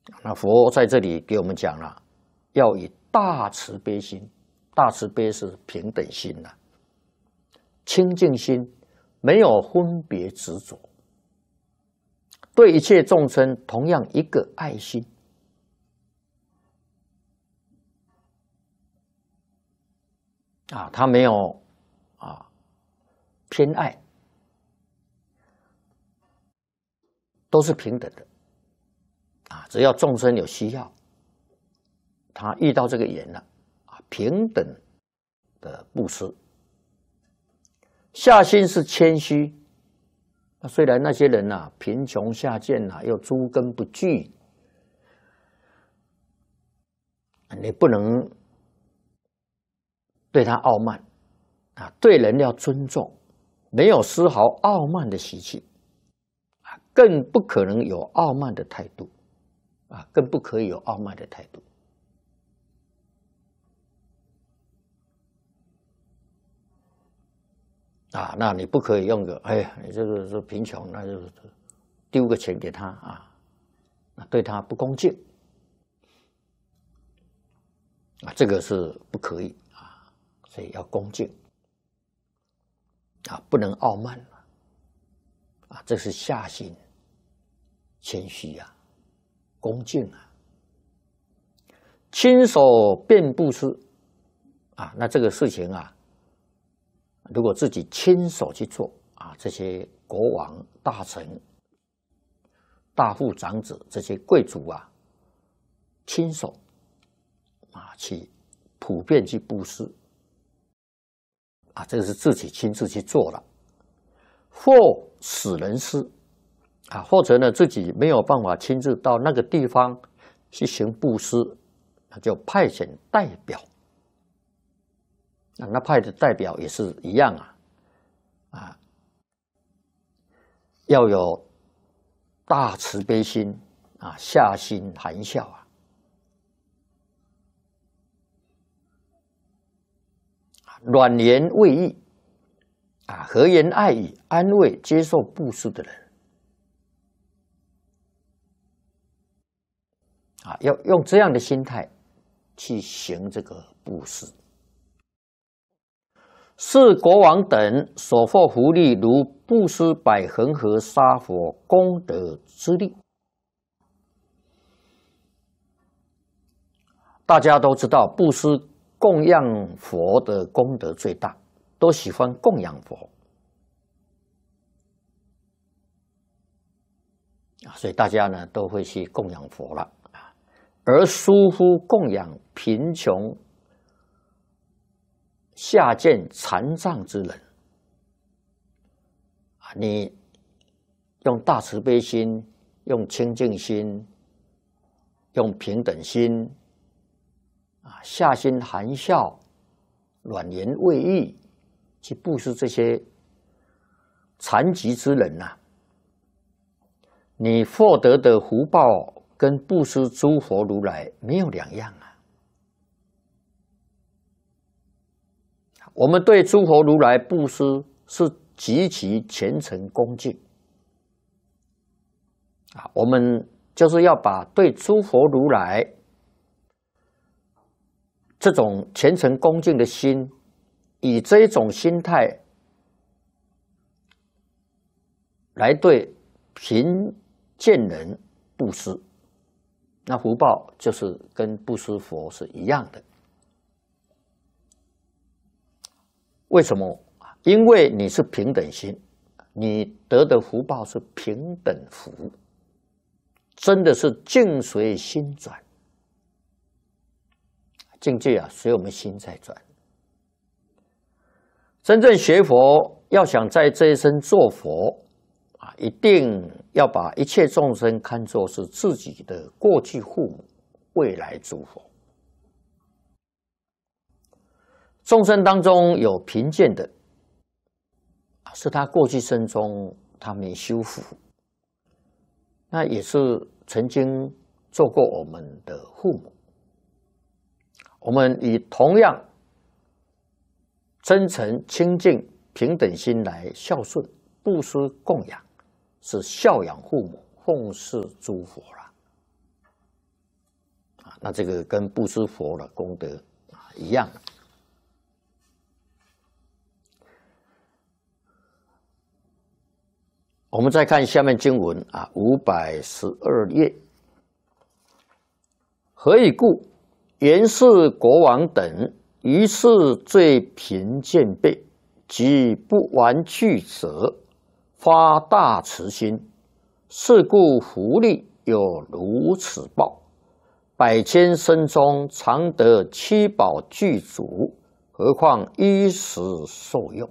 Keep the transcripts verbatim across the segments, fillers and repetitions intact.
那佛在这里给我们讲了，要以大慈悲心，大慈悲是平等心呐、啊，清净心，没有分别执着，对一切众生同样一个爱心。啊，他没有啊偏爱，都是平等的。啊，只要众生有需要，他遇到这个缘了，啊，平等的布施。下心是谦虚，那虽然那些人呐、啊、贫穷下贱呐、啊，又诸根不具，你不能对他傲慢啊，对人要尊重，没有丝毫傲慢的习气啊，更不可能有傲慢的态度啊，更不可以有傲慢的态度啊。那你不可以用个哎呀，你这个是贫穷，那就丢个钱给他啊，那对他不恭敬啊，这个是不可以。所以要恭敬啊，不能傲慢啊，这是下心谦虚啊，恭敬啊。亲手便布施啊，那这个事情啊，如果自己亲手去做啊，这些国王、大臣、大户长子这些贵族啊，亲手啊去普遍去布施。啊，这个是自己亲自去做了，或使人施啊，或者呢自己没有办法亲自到那个地方去行布施，那就派遣代表啊，那派的代表也是一样啊，啊，要有大慈悲心啊，下心含笑啊。软言慰意啊，和言爱语，安慰接受布施的人啊，要用这样的心态去行这个布施。是国王等所获福利，如布施百恒河沙佛功德之力。大家都知道，布施供养佛的功德最大，都喜欢供养佛啊，所以大家呢都会去供养佛了啊。而疏忽供养贫穷、下贱、残障之人啊，你用大慈悲心、用清净心、用平等心。啊，下心含笑，软言慰意，去布施这些残疾之人呐、啊，你获得的福报跟布施诸佛如来没有两样啊。我们对诸佛如来布施是极其虔诚恭敬啊，我们就是要把对诸佛如来这种虔诚恭敬的心，以这种心态来对贫贱人布施，那福报就是跟布施佛是一样的。为什么？因为你是平等心，你得的福报是平等福，真的是境随心转。境界啊，随我们心在转。真正学佛，要想在这一生做佛啊，一定要把一切众生看作是自己的过去父母、未来诸佛。众生当中有贫贱的，是他过去生中他没修福，那也是曾经做过我们的父母。我们以同样真诚、清净、平等心来孝顺、布施、供养，是孝养父母、奉事诸佛了。 啊，那这个跟布施佛的功德啊一样。我们再看下面经文啊，五百十二页。何以故？元氏国王等于是罪贫贱辈，及不玩具者，发大慈心。是故福利有如此报，百千生中常得七宝具足，何况衣食受用。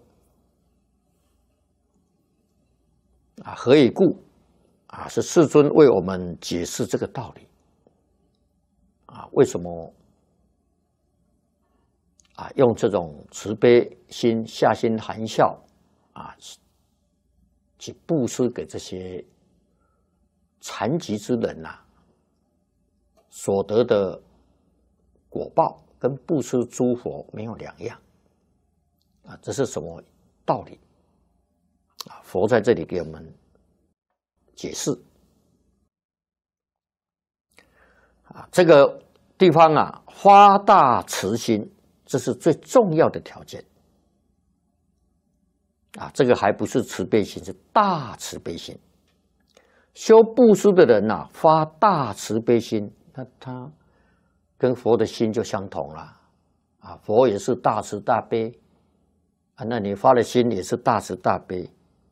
啊，何以故？啊，是世尊为我们解释这个道理。啊，为什么啊用这种慈悲心、下心含笑啊去布施给这些残疾之人呐、啊，所得的果报跟布施诸佛没有两样啊？这是什么道理？啊，佛在这里给我们解释啊，这个地方啊，发大慈心，这是最重要的条件啊。这个还不是慈悲心，是大慈悲心。修布施的人呐、啊，发大慈悲心，那他跟佛的心就相同了啊。佛也是大慈大悲啊，那你发的心也是大慈大悲。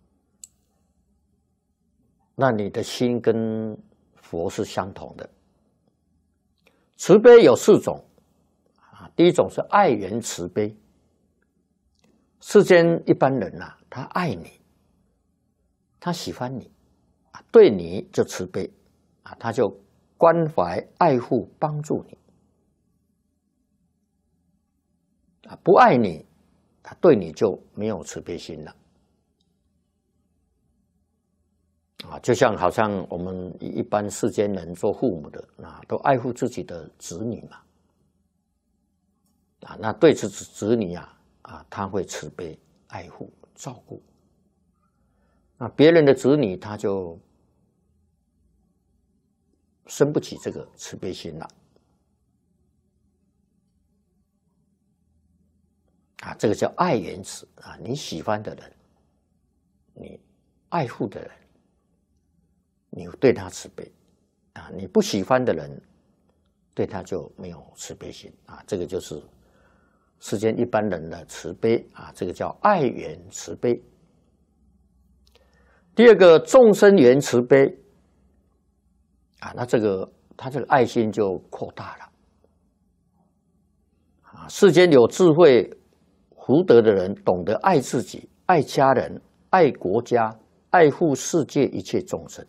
那你的心跟佛是相同的。慈悲有四种啊，第一种是爱缘慈悲。世间一般人呐、啊，他爱你，他喜欢你啊，对你就慈悲啊，他就关怀、爱护、帮助你啊。不爱你，他对你就没有慈悲心了。啊，就像好像我们一般世间人做父母的啊，都爱护自己的子女嘛，啊，那对子子女啊啊，他会慈悲、爱护、照顾。那别人的子女他就生不起这个慈悲心了。啊，这个叫爱缘慈啊，你喜欢的人，你爱护的人。你对他慈悲啊，你不喜欢的人，对他就没有慈悲心啊。这个就是世间一般人的慈悲啊，这个叫爱缘慈悲。第二个众生缘慈悲啊，那这个他这个爱心就扩大了啊。世间有智慧福德的人，懂得爱自己、爱家人、爱国家、爱护世界一切众生。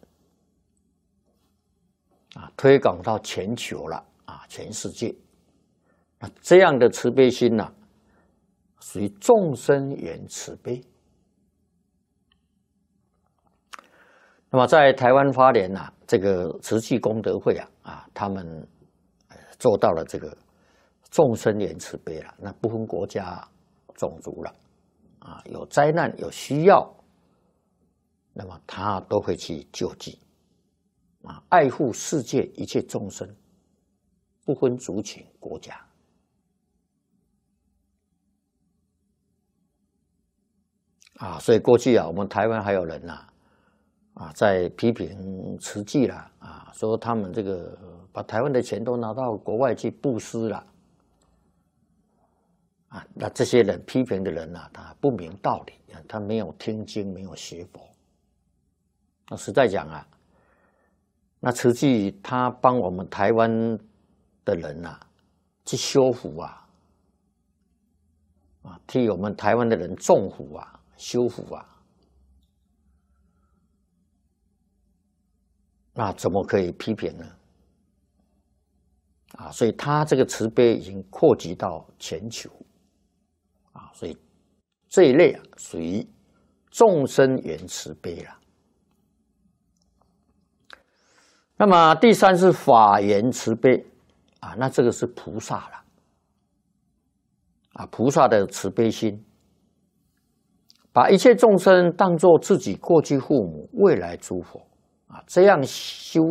啊，推广到全球了啊，全世界，那这样的慈悲心呢、啊，属于众生缘慈悲。那么在台湾花莲呐、啊，这个慈济功德会啊，啊，他们做到了这个众生缘慈悲了，那不分国家种族了，啊，有灾难有需要，那么他都会去救济。啊，爱护世界一切众生，不分族群、国家。啊，所以过去啊，我们台湾还有人呐、啊，啊，在批评慈济啦，啊，说他们这个把台湾的钱都拿到国外去布施了。啊，那这些人批评的人呐、啊，他不明道理，他没有听经，没有学佛。那实在讲啊。那慈济他帮我们台湾的人呐、啊，去修福啊，啊，替我们台湾的人种福啊、修福啊，那怎么可以批评呢？啊，所以他这个慈悲已经扩及到全球，啊，所以这一类啊属于众生缘慈悲了。那么第三是法缘慈悲啊，那这个是菩萨了啊，菩萨的慈悲心，把一切众生当作自己过去父母、未来诸佛啊，这样修